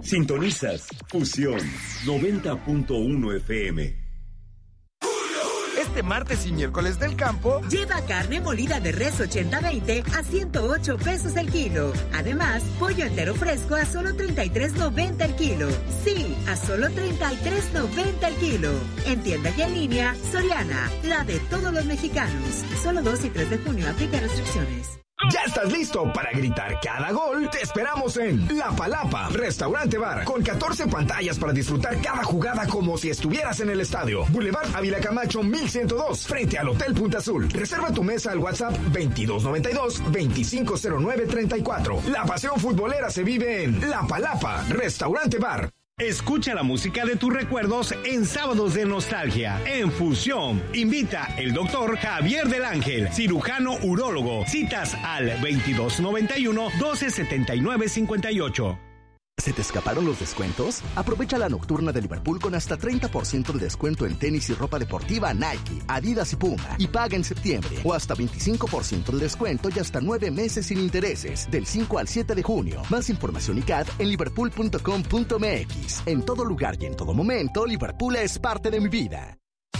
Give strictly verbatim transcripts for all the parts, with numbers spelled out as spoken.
Sintonizas Fusión noventa punto uno F M. Este martes y miércoles del campo, lleva carne molida de res ochenta veinte a ciento ocho pesos el kilo. Además, pollo entero fresco a solo treinta y tres noventa el kilo. Sí, a solo treinta y tres noventa el kilo. En tienda y en línea, Soriana, la de todos los mexicanos. Solo dos y tres de junio, aplica restricciones. ¿Ya estás listo para gritar cada gol? Te esperamos en La Palapa, Restaurante Bar, con catorce pantallas para disfrutar cada jugada como si estuvieras en el estadio. Boulevard Ávila Camacho mil ciento dos, frente al Hotel Punta Azul. Reserva tu mesa al WhatsApp veintidós noventa y dos, veinticinco cero nueve treinta y cuatro. La pasión futbolera se vive en La Palapa, Restaurante Bar. Escucha la música de tus recuerdos en Sábados de Nostalgia. En Fusión, invita el doctor Javier del Ángel, cirujano urólogo. Citas al veintidós noventa y uno, doce setenta y nueve cincuenta y ocho. ¿Se te escaparon los descuentos? Aprovecha la nocturna de Liverpool con hasta treinta por ciento de descuento en tenis y ropa deportiva Nike, Adidas y Puma. Y paga en septiembre. O hasta veinticinco por ciento de descuento y hasta nueve meses sin intereses. Del cinco al siete de junio. Más información y C A D en liverpool punto com punto m x. En todo lugar y en todo momento, Liverpool es parte de mi vida.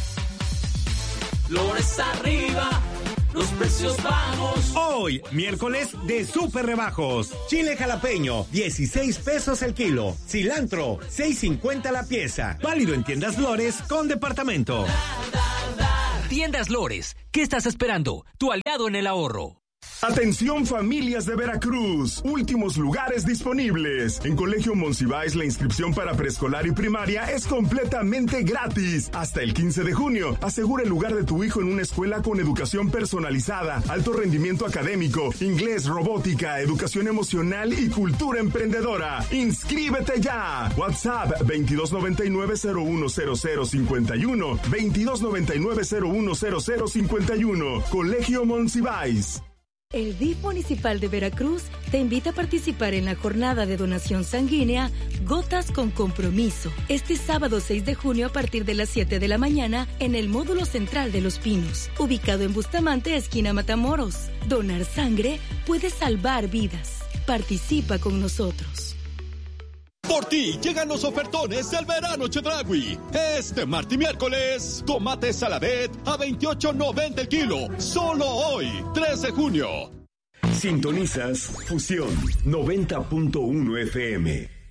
Flores arriba. Los precios bajos. Hoy, miércoles de súper rebajos. Chile jalapeño, dieciséis pesos el kilo. Cilantro, seis cincuenta la pieza. Válido en Tiendas Lores con departamento. Tiendas Lores, ¿qué estás esperando? Tu aliado en el ahorro. Atención familias de Veracruz, últimos lugares disponibles. En Colegio Monsiváis la inscripción para preescolar y primaria es completamente gratis. Hasta el quince de junio, asegura el lugar de tu hijo en una escuela con educación personalizada, alto rendimiento académico, inglés, robótica, educación emocional y cultura emprendedora. ¡Inscríbete ya! WhatsApp veintidós noventa y nueve, cero uno cero cero cincuenta y uno, veintidós noventa y nueve, cero uno cero cero cincuenta y uno. Colegio Monsiváis. El D I F Municipal de Veracruz te invita a participar en la jornada de donación sanguínea Gotas con Compromiso, este sábado seis de junio a partir de las siete de la mañana en el módulo central de Los Pinos, ubicado en Bustamante, esquina Matamoros. Donar sangre puede salvar vidas. Participa con nosotros. Por ti llegan los ofertones del verano Chedraui. Este martes y miércoles, tomate saladet a veintiocho noventa el kilo. Solo hoy, tres de junio. Sintonizas Fusión noventa punto uno F M.